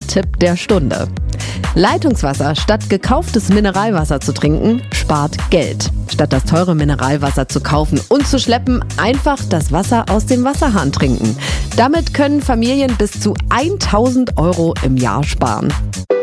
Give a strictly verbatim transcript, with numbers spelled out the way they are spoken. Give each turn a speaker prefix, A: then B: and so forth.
A: Tipp der Stunde. Leitungswasser statt gekauftes Mineralwasser zu trinken, spart Geld. Statt das teure Mineralwasser zu kaufen und zu schleppen, einfach das Wasser aus dem Wasserhahn trinken. Damit können Familien bis zu tausend Euro im Jahr sparen.